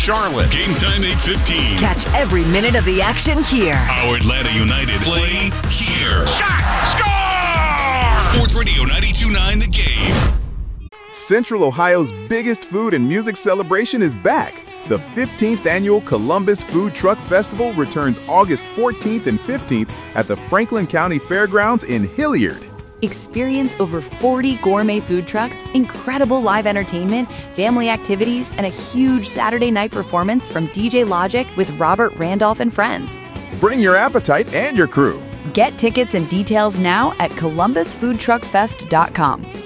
Charlotte. Game time 8:15. Catch every minute of the action here. Our Atlanta United play here. Shot! Score! Sports Radio 92.9 The Game. Central Ohio's biggest food and music celebration is back. The 15th annual Columbus Food Truck Festival returns August 14th and 15th at the Franklin County Fairgrounds in Hilliard. Experience over 40 gourmet food trucks, incredible live entertainment, family activities, and a huge Saturday night performance from DJ Logic with Robert Randolph and friends. Bring your appetite and your crew. Get tickets and details now at columbusfoodtruckfest.com.